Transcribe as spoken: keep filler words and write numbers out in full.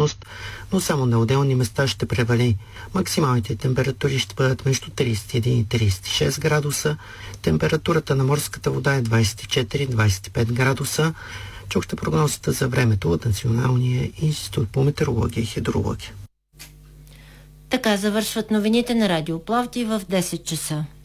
облачност, но само на отделни места ще превали. Максималните температури ще бъдат между тридесет и един и тридесет и шест градуса. Температурата на морската вода е двадесет и четири до двадесет и пет градуса. Чухте прогнозата за времето от Националния институт по метеорология и хидрология. Така завършват новините на Радио Пловдив в десет часа.